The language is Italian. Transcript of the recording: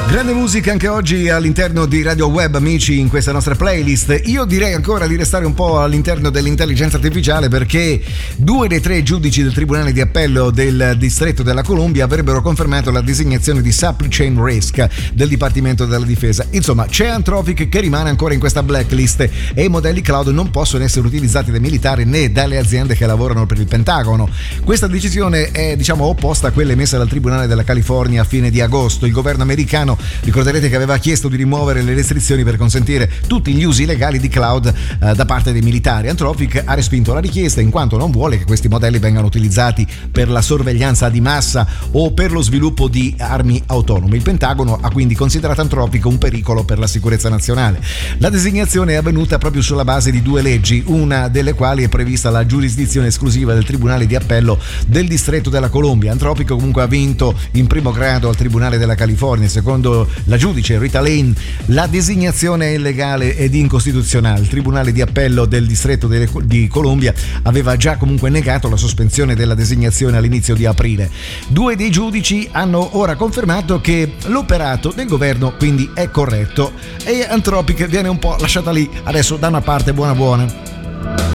Grande musica anche oggi all'interno di Radio Web, amici, in questa nostra playlist. Io direi ancora di restare un po' all'interno dell'intelligenza artificiale, perché 2 dei 3 giudici del Tribunale di Appello del Distretto della Columbia avrebbero confermato la designazione di Supply Chain Risk del Dipartimento della Difesa. Insomma, c'è Anthropic che rimane ancora in questa blacklist e i modelli cloud non possono essere utilizzati dai militari né dalle aziende che lavorano per il Pentagono. Questa decisione è, opposta a quella emessa dal Tribunale della California a fine di agosto. Il governo americano, ricorderete che aveva chiesto di rimuovere le restrizioni per consentire tutti gli usi legali di cloud da parte dei militari. Anthropic ha respinto la richiesta in quanto non vuole che questi modelli vengano utilizzati per la sorveglianza di massa o per lo sviluppo di armi autonome. Il Pentagono ha quindi considerato Anthropic un pericolo per la sicurezza nazionale. La designazione è avvenuta proprio sulla base di 2 leggi, una delle quali è prevista la giurisdizione esclusiva del Tribunale di Appello del Distretto della Columbia. Anthropic comunque ha vinto in primo grado al Tribunale della California. Secondo la giudice Rita Lane, la designazione è illegale ed incostituzionale. Il Tribunale di Appello del Distretto di Columbia aveva già comunque negato la sospensione della designazione all'inizio di aprile. 2 dei giudici hanno ora confermato che l'operato del governo quindi è corretto e Anthropic viene un po' lasciata lì adesso da una parte buona.